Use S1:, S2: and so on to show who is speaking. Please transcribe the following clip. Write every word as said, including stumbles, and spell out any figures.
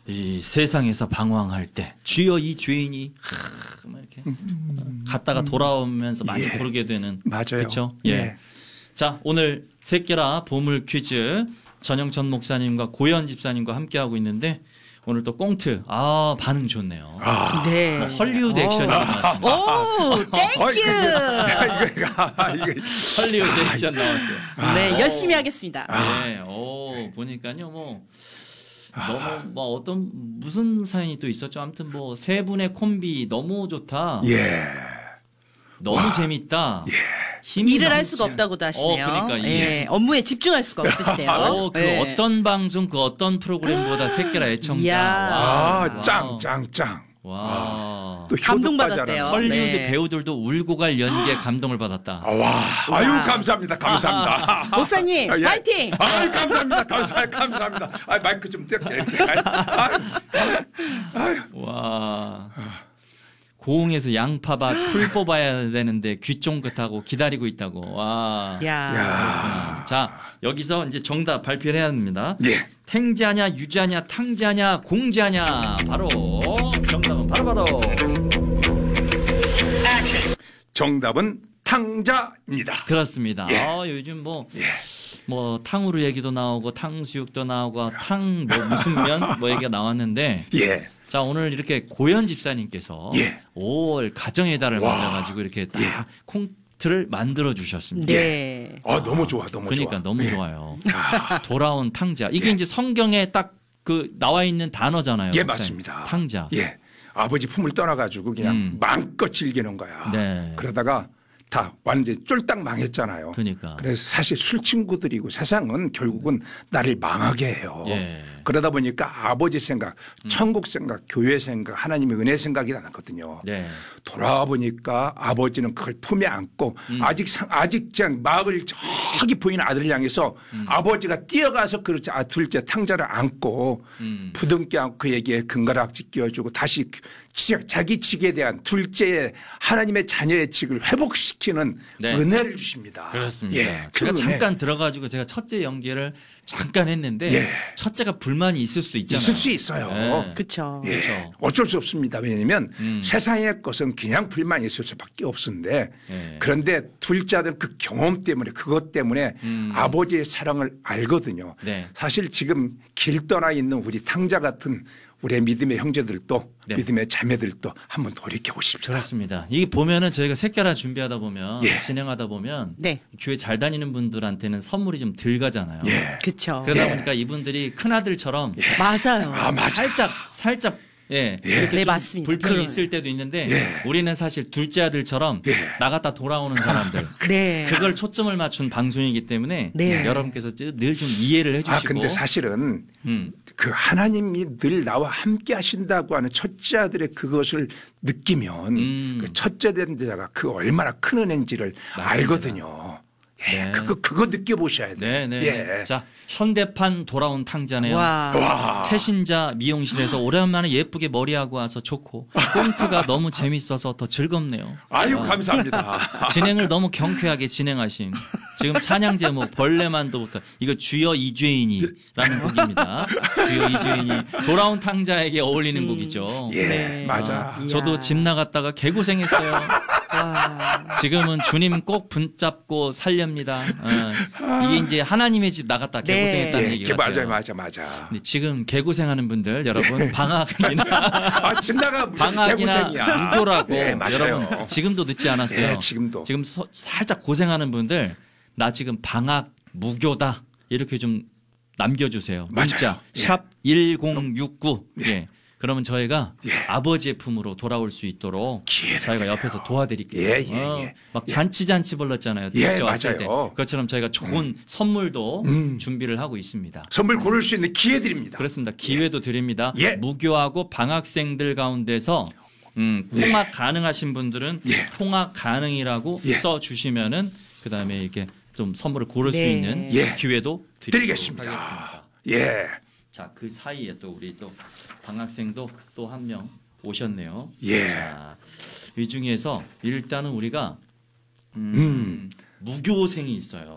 S1: 이 세상에서 방황할 때 주여 이 죄인이 하, 막 이렇게 음, 갔다가 돌아오면서 많이
S2: 예.
S1: 부르게 되는
S2: 맞아요.
S1: 그렇죠. 예.
S2: 예.
S1: 자, 오늘 새끼라 보물 퀴즈 전영천 목사님과 고현 집사님과 함께하고 있는데 오늘 또 꽁트 아 반응 좋네요.
S2: 아.
S3: 네.
S1: 뭐 헐리우드 액션이 나왔습니다.
S3: 오, 땡큐.
S1: 헐리우드 액션 나왔어요.
S3: 네,
S1: 오.
S3: 열심히 하겠습니다.
S1: 네, 오 보니까요 뭐 너무 뭐 어떤 무슨 사연이 또 있었죠. 아무튼 뭐 세 분의 콤비 너무 좋다.
S2: 예.
S1: 너무
S2: 와.
S1: 재밌다.
S2: 예.
S1: 힘이
S3: 일을 할
S1: 넘치-
S3: 수가 없다고도 하시네요.
S1: 어, 그러니까 이게
S3: 예, 업무에 집중할 수가 없으시대요.
S1: 어, 그
S3: 예.
S1: 어떤 방송 그 어떤 프로그램보다 새끼라 애청자.
S3: 이야.
S1: 와.
S2: 아, 짱, 짱, 짱.
S1: 와.
S2: 또
S3: 감동받았대요.
S2: 효도까지
S1: 헐리우드
S3: 네.
S1: 배우들도 울고 갈 연기에 감동을 받았다.
S2: 아, 와. 아유,
S3: 와.
S2: 감사합니다. 감사합니다.
S3: 목사님,
S2: 아, 예.
S3: 파이팅!
S2: 아유, 감사합니다. 감사, 감사합니다. 아, 마이크 좀 떼게. 이렇게. 아유, 아유.
S1: 와. 고흥에서 양파밭 풀 뽑아야 되는데 귀 쫑긋하고 기다리고 있다고. 와.
S3: 야.
S1: 그렇구나. 자, 여기서 이제 정답 발표를 해야 합니다.
S2: 예.
S1: 탱자냐, 유자냐, 탕자냐, 공자냐. 바로 정답은 바로바로.
S2: 정답은 탕자입니다.
S1: 그렇습니다.
S2: 예.
S1: 아, 요즘 뭐,
S2: 예.
S1: 뭐, 탕후루 얘기도 나오고, 탕수육도 나오고, 탕, 뭐, 무슨 면, 뭐 얘기가 나왔는데,
S2: 예.
S1: 자, 오늘 이렇게 고현 집사님께서
S2: 예.
S1: 오월 가정의 달을
S2: 와.
S1: 맞아가지고 이렇게 딱 콩트를 만들어 주셨습니다.
S3: 네.
S2: 아, 너무 좋아, 너무
S1: 그러니까
S2: 좋아.
S1: 너무
S2: 예.
S1: 좋아요. 돌아온 탕자. 이게 이제 성경에 딱 그 나와 있는 단어잖아요.
S2: 예,
S1: 목사님.
S2: 맞습니다.
S1: 탕자.
S2: 예. 아버지 품을 떠나가지고 그냥
S1: 음.
S2: 마음껏 즐기는 거야.
S1: 네.
S2: 그러다가 다 완전히 쫄딱 망했잖아요.
S1: 그러니까.
S2: 그래서 사실 술 친구들이고 세상은 결국은 나를 망하게 해요.
S1: 예.
S2: 그러다 보니까 아버지 생각, 천국 생각, 교회 생각, 하나님의 은혜 생각이 나거든요.
S1: 네.
S2: 돌아와 보니까 아버지는 그걸 품에 안고
S1: 음.
S2: 아직 상, 아직 그냥 마음을 저기 보이는 아들을 향해서
S1: 음.
S2: 아버지가 뛰어가서 그렇지 아, 둘째 탕자를 안고
S1: 음.
S2: 부둥켜 안고 그에게 금가락지 끼워주고 다시 치- 자기 직에 대한 둘째의 하나님의 자녀의 직을 회복시키는
S1: 네.
S2: 은혜를 주십니다.
S1: 그렇습니다.
S2: 예,
S1: 제가
S2: 그
S1: 잠깐 들어가지고 제가 첫째 연기를 잠깐 했는데
S2: 예.
S1: 첫째가 불만이 있을 수 있잖아요.
S2: 있을 수 있어요.
S1: 네.
S3: 그쵸.
S2: 예,
S1: 그렇죠.
S2: 어쩔 수 없습니다. 왜냐하면
S1: 음.
S2: 세상의 것은 그냥 불만이 있을 수밖에 없는데
S1: 예.
S2: 그런데 둘째 아들은 그 경험 때문에 그것 때문에
S1: 음.
S2: 아버지의 사랑을 알거든요.
S1: 네.
S2: 사실 지금 길 떠나 있는 우리 탕자 같은 우리의 믿음의 형제들도
S1: 네.
S2: 믿음의 자매들도 한번 돌이켜 보십시다.
S1: 그렇습니다. 이게 보면은 저희가 새끼라 준비하다 보면
S2: 예.
S1: 진행하다 보면
S3: 네.
S1: 교회 잘 다니는 분들한테는 선물이 좀 덜 가잖아요.
S2: 예.
S3: 그쵸.
S1: 그러다
S2: 예.
S1: 보니까 이분들이 큰 아들처럼
S3: 맞아요.
S2: 아, 맞아.
S1: 살짝 살짝 예,
S2: 예.
S1: 이렇게
S3: 네,
S1: 좀
S3: 맞습니다.
S1: 불평이
S3: 그-
S1: 있을 때도 있는데
S2: 예.
S1: 우리는 사실 둘째 아들처럼
S2: 예.
S1: 나갔다 돌아오는 사람들
S3: 네.
S1: 그걸 초점을 맞춘 방송이기 때문에
S3: 네.
S1: 여러분께서 늘 좀 이해를 해주시고
S2: 아, 근데 사실은
S1: 음,
S2: 그 하나님이 늘 나와 함께 하신다고 하는 첫째 아들의 그것을 느끼면
S1: 음.
S2: 그 첫째 된 자가 그 얼마나 큰 은혜인지를
S1: 맞습니다.
S2: 알거든요. 예,
S1: 네.
S2: 그거 그거 느껴보셔야 돼요.
S1: 네네.
S2: 예.
S1: 자 현대판 돌아온 탕자네요.
S3: 와.
S2: 와.
S1: 태신자 미용실에서 오랜만에 예쁘게 머리하고 와서 좋고 꽁트가 너무 재밌어서 더 즐겁네요.
S2: 아유
S1: 와.
S2: 감사합니다.
S1: 진행을 너무 경쾌하게 진행하신 지금 찬양 제목 벌레만도부터 이거 주여 이죄인이라는 곡입니다. 주여 이죄인이 돌아온 탕자에게 어울리는 곡이죠.
S2: 예,
S3: 네.
S2: 맞아.
S1: 아, 저도 집 나갔다가 개고생했어요.
S3: 와.
S1: 지금은 주님 꼭 붙잡고 살렵니다. 어, 이게 이제 하나님의 집 나갔다
S3: 네.
S1: 개고생했다는
S2: 예,
S1: 얘기
S2: 그
S1: 같아요.
S2: 맞아, 맞아, 맞아.
S1: 근데 지금 개고생하는 분들 여러분 방학이나
S2: 아, 집 나가 무슨
S1: 방학이나
S2: 개고생이야.
S1: 무교라고
S2: 예, 맞아요.
S1: 여러분 지금도 늦지 않았어요.
S2: 예, 지금도.
S1: 지금 서- 살짝 고생하는 분들 나 지금 방학 무교다 이렇게 좀 남겨주세요. 문자
S2: 맞아요. 예.
S1: 샵 일공육구 예. 그러면 저희가
S2: 예.
S1: 아버지의 품으로 돌아올 수 있도록
S2: 기회를
S1: 저희가
S2: 드려요.
S1: 옆에서 도와드릴게요.
S2: 예, 예,
S1: 어,
S2: 예.
S1: 막 잔치 잔치 불렀잖아요.
S2: 예,
S1: 둘째 왔을 때.
S2: 맞아요.
S1: 그것처럼 저희가 좋은 선물도
S2: 음.
S1: 준비를 하고 있습니다.
S2: 선물 고를 수 있는 기회 드립니다.
S1: 그렇습니다. 기회도 드립니다.
S2: 예.
S1: 무교하고 방학생들 가운데서 음, 통학 가능하신 분들은
S2: 예.
S1: 통학 가능이라고
S2: 예.
S1: 써주시면은 그 다음에 이렇게 좀 선물을 고를 수
S3: 네.
S1: 있는
S2: 예.
S1: 기회도 드리도록
S2: 드리겠습니다.
S1: 하겠습니다.
S2: 예,
S1: 자, 그 사이에 또 우리 또 방학생도 또 한 명 오셨네요.
S2: 예.
S1: 자, 이 중에서 일단은 우리가 음,
S2: 음.
S1: 무교생이 있어요.